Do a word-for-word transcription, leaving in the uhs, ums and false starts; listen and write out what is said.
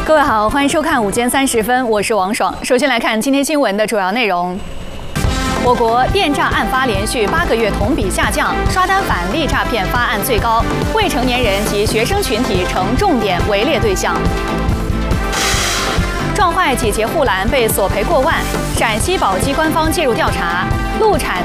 各位好，欢迎收看午间三十分，我是王爽。首先来看今天新闻的主要内容。我国电诈案发连续八个月同比下降，刷单返利诈骗发案最高，未成年人及学生群体成重点围猎对象。撞坏几节护栏被索赔过万，陕西宝鸡官方介入调查，陆产